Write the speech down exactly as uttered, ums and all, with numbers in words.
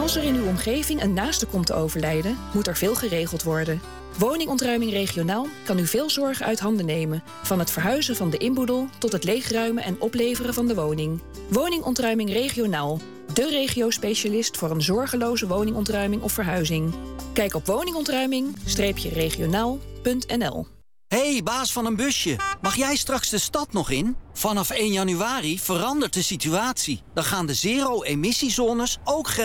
Als er in uw omgeving een naaste komt te overlijden, moet er veel geregeld worden. Woningontruiming regionaal kan u veel zorgen uit handen nemen. Van het verhuizen van de inboedel tot het leegruimen en opleveren van de woning. Woningontruiming regionaal. De regio-specialist voor een zorgeloze woningontruiming of verhuizing. Kijk op woningontruiming regionaal punt n l. Hey, baas van een busje. Mag jij straks de stad nog in? Vanaf één januari verandert de situatie. Dan gaan de zero-emissiezones ook gelden